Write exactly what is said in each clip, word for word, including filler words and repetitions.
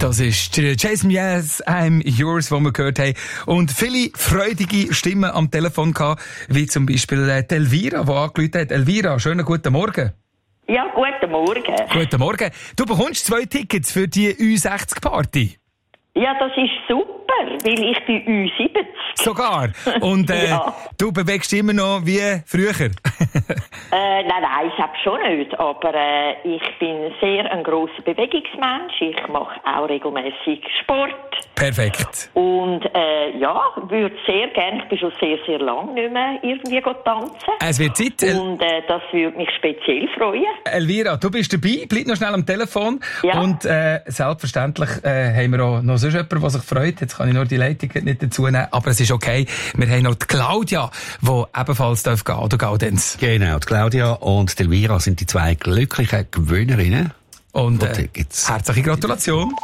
Das ist Jason Mraz, I'm Yours, den wir gehört haben. Und viele freudige Stimmen am Telefon gehabt, wie zum Beispiel Elvira, die angerufen hat. Elvira, schönen guten Morgen. Ja, guten Morgen. Guten Morgen. Du bekommst zwei Tickets für die Ü sechzig Party. Ja, das ist super, weil ich bin Ü siebzig. Sogar? Und äh, ja. Du bewegst dich immer noch wie früher? äh, nein, nein, ich habe schon nicht. Aber äh, ich bin sehr ein grosser Bewegungsmensch. Ich mache auch regelmäßig Sport. Perfekt. Und äh, ja, würde sehr gerne, ich bin schon sehr, sehr lange nicht mehr irgendwie tanzen. Es wird Zeit. El- Und äh, das würde mich speziell freuen. Elvira, du bist dabei, bleib noch schnell am Telefon. Ja. Und äh, selbstverständlich äh, haben wir auch noch sonst jemanden, der sich freut. Jetzt kann ich nur die Leitung nicht dazu nehmen, aber es ist okay. Wir haben noch die Claudia, die ebenfalls gehen darf, oder Gaudenz. Genau, die Claudia und die Elvira sind die zwei glücklichen Gewinnerinnen. Und äh, herzliche Gratulation.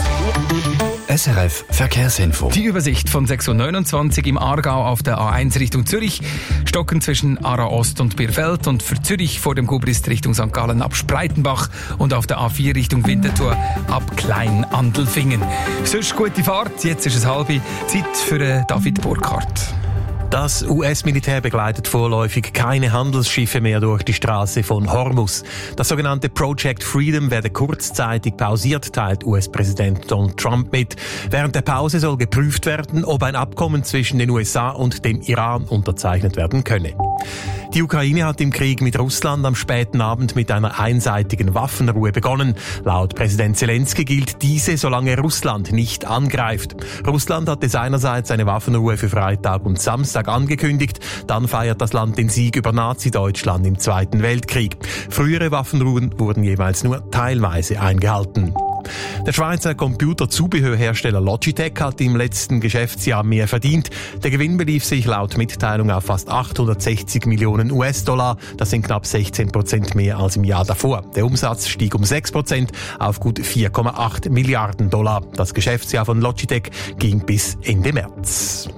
S R F Verkehrsinfo. Die Übersicht von sechs Uhr neunundzwanzig im Aargau auf der A eins Richtung Zürich. Stocken zwischen Aarau Ost und Bierfeld und für Zürich vor dem Gubrist Richtung Sankt Gallen ab Spreitenbach und auf der A vier Richtung Winterthur ab Klein-Andelfingen. Sonst gute Fahrt. Jetzt ist es halbe Zeit für David Burkhardt. Das U S-Militär begleitet vorläufig keine Handelsschiffe mehr durch die Straße von Hormuz. Das sogenannte Project Freedom werde kurzzeitig pausiert, teilt U S-Präsident Donald Trump mit. Während der Pause soll geprüft werden, ob ein Abkommen zwischen den U S A und dem Iran unterzeichnet werden könne. Die Ukraine hat im Krieg mit Russland am späten Abend mit einer einseitigen Waffenruhe begonnen. Laut Präsident Zelensky gilt diese, solange Russland nicht angreift. Russland hatte seinerseits eine Waffenruhe für Freitag und Samstag angekündigt. Dann feiert das Land den Sieg über Nazi-Deutschland im Zweiten Weltkrieg. Frühere Waffenruhen wurden jeweils nur teilweise eingehalten. Der Schweizer Computerzubehörhersteller Logitech hat im letzten Geschäftsjahr mehr verdient. Der Gewinn belief sich laut Mitteilung auf fast achthundertsechzig Millionen U S-Dollar. Das sind knapp sechzehn Prozent mehr als im Jahr davor. Der Umsatz stieg um sechs Prozent auf gut vier Komma acht Milliarden Dollar. Das Geschäftsjahr von Logitech ging bis Ende März.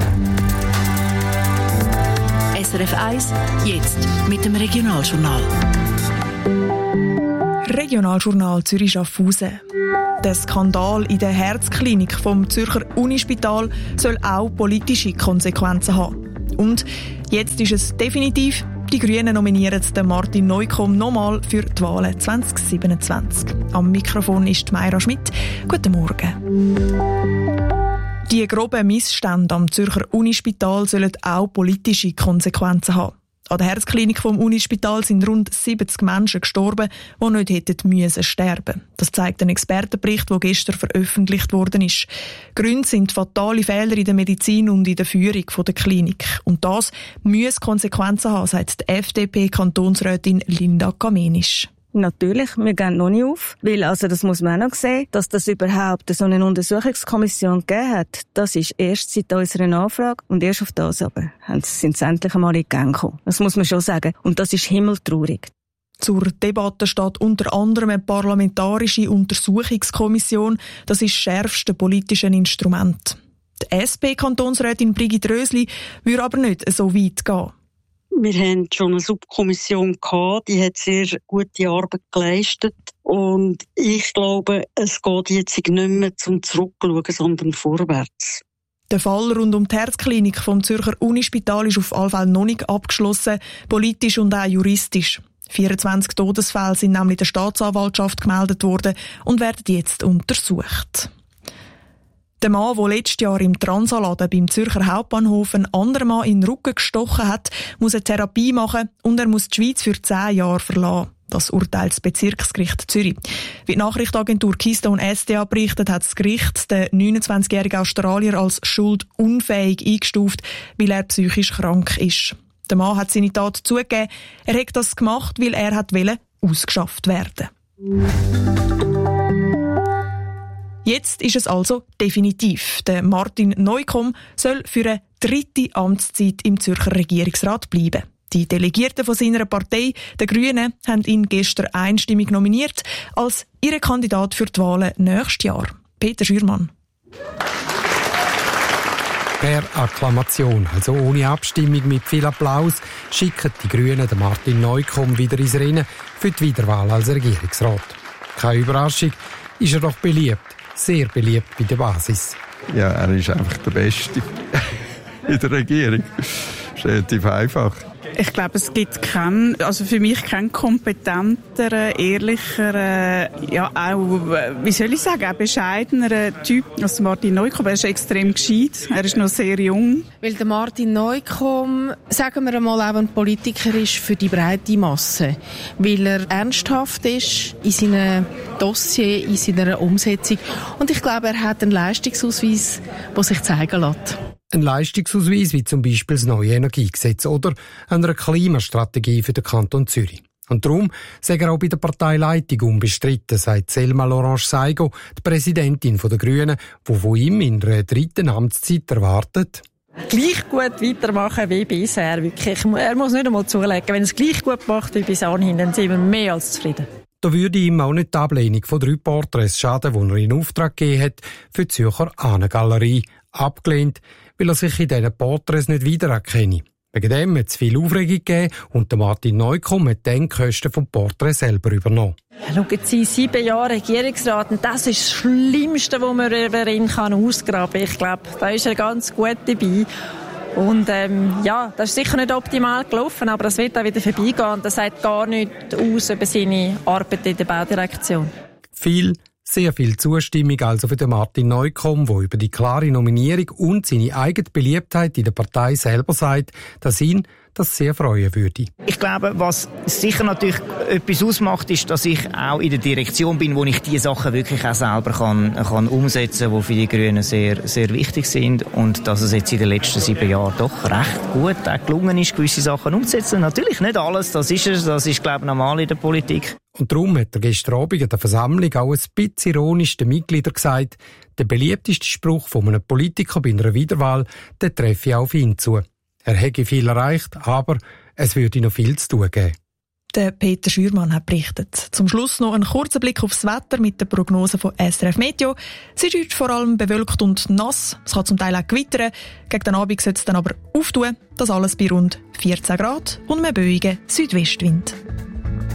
S R F eins, jetzt mit dem Regionaljournal. Regionaljournal Zürich-Schaffhausen. Der Skandal in der Herzklinik vom Zürcher Unispital soll auch politische Konsequenzen haben. Und jetzt ist es definitiv. Die Grünen nominieren den Martin Neukomm nochmal für die Wahlen zwanzig siebenundzwanzig. Am Mikrofon ist Mayra Schmidt. Guten Morgen. Die groben Missstände am Zürcher Unispital sollen auch politische Konsequenzen haben. An der Herzklinik vom Unispital sind rund siebzig Menschen gestorben, die nicht hätten müssen sterben. Das zeigt ein Expertenbericht, der gestern veröffentlicht worden ist. Gründe sind fatale Fehler in der Medizin und in der Führung der Klinik. Und das muss Konsequenzen haben, sagt die F D P-Kantonsrätin Linda Kamenisch. Natürlich, wir gehen noch nicht auf, weil, also das muss man auch noch sehen, dass das überhaupt so eine Untersuchungskommission gegeben hat, das ist erst seit unserer Nachfrage und erst auf das aber sind sie endlich einmal in die Gänge gekommen. Das muss man schon sagen. Und das ist himmeltraurig. Zur Debatte steht unter anderem eine parlamentarische Untersuchungskommission. Das ist das schärfste politische Instrument. Die S P-Kantonsrätin Brigitte Rösli würde aber nicht so weit gehen. Wir hatten schon eine Subkommission gehabt, die hat sehr gute Arbeit geleistet. Und ich glaube, es geht jetzt nicht mehr zum Zurückschauen, sondern vorwärts. Der Fall rund um die Herzklinik vom Zürcher Unispital ist auf alle Fälle noch nicht abgeschlossen, politisch und auch juristisch. vierundzwanzig Todesfälle sind nämlich der Staatsanwaltschaft gemeldet worden und werden jetzt untersucht. Der Mann, der letztes Jahr im Transaladen beim Zürcher Hauptbahnhof einen anderen Mann in den Rücken gestochen hat, muss eine Therapie machen und er muss die Schweiz für zehn Jahre verlassen. Das urteilt das Bezirksgericht Zürich. Wie die Nachrichtenagentur Keystone S D A berichtet, hat das Gericht den neunundzwanzigjährigen Australier als schuldunfähig eingestuft, weil er psychisch krank ist. Der Mann hat seine Tat zugegeben. Er hat das gemacht, weil er hat wollte ausgeschafft werden. Jetzt ist es also definitiv. Der Martin Neukomm soll für eine dritte Amtszeit im Zürcher Regierungsrat bleiben. Die Delegierten von seiner Partei, den Grünen, haben ihn gestern einstimmig nominiert als ihren Kandidat für die Wahlen nächstes Jahr. Peter Schürmann. Per Akklamation, also ohne Abstimmung mit viel Applaus, schicken die Grünen den Martin Neukomm wieder ins Rennen für die Wiederwahl als Regierungsrat. Keine Überraschung, ist er doch beliebt. sehr beliebt bei der Basis. Ja, er ist einfach der Beste in der Regierung. Das ist relativ einfach. Ich glaube, es gibt keinen, also für mich keinen kompetenteren, ehrlicheren, ja auch, wie soll ich sagen, auch bescheideneren Typ als Martin Neukomm. Er ist extrem gescheit, er ist noch sehr jung. Weil der Martin Neukomm, sagen wir einmal, auch ein Politiker ist für die breite Masse. Weil er ernsthaft ist in seinem Dossier, in seiner Umsetzung. Und ich glaube, er hat einen Leistungsausweis, der sich zeigen lässt. Ein Leistungsausweis wie zum Beispiel das neue Energiegesetz oder eine Klimastrategie für den Kanton Zürich. Und darum sei er auch bei der Parteileitung unbestritten, sagt Selma Lorange-Saigo, die Präsidentin der Grünen, die von ihm in einer dritten Amtszeit erwartet. Gleich gut weitermachen wie bisher. Wirklich. Er muss nicht einmal zulegen. Wenn er es gleich gut macht wie bis anhin, dann sind wir mehr als zufrieden. Da würde ihm auch nicht die Ablehnung von drei Porträts schaden, die er in Auftrag gegeben hat für die Zürcher Ahnengalerie. Abgelehnt, weil er sich in diesen Porträts nicht wiedererkenne. Wegen dem hat es viel Aufregung gegeben und der Martin Neukomm hat dann die Kosten vom Porträt selber übernommen. Schauen Sie, sieben Jahre Regierungsrat, und das ist das Schlimmste, was man über ihn ausgraben kann. Ich glaube, da ist er ganz gut dabei. Und ähm, ja, das ist sicher nicht optimal gelaufen, aber das wird auch wieder vorbeigehen. Und das sagt gar nichts aus über seine Arbeit in der Baudirektion. Viel Sehr viel Zustimmung also für den Martin Neukomm, der über die klare Nominierung und seine eigene Beliebtheit in der Partei selber sagt, dass ihn das sehr freuen würde. Ich glaube, was sicher natürlich etwas ausmacht, ist, dass ich auch in der Direktion bin, wo ich diese Sachen wirklich auch selber kann, kann umsetzen kann, die für die Grünen sehr, sehr wichtig sind. Und dass es jetzt in den letzten sieben Jahren doch recht gut auch gelungen ist, gewisse Sachen umzusetzen. Natürlich nicht alles, das ist es, das ist, glaube ich, normal in der Politik. Und darum hat er gestern Abend an der Versammlung auch ein bisschen ironisch den Mitgliedern gesagt, der beliebteste Spruch von einem Politiker bei einer Wiederwahl, der treffe auf ihn zu. Er hätte viel erreicht, aber es würde noch viel zu tun geben. Der Peter Schürmann hat berichtet. Zum Schluss noch ein kurzer Blick aufs Wetter mit der Prognose von S R F Meteo. Es ist heute vor allem bewölkt und nass. Es kann zum Teil auch gewittern. Gegen den Abend soll es dann aber auftun. Das alles bei rund vierzehn Grad und einem böigen Südwestwind.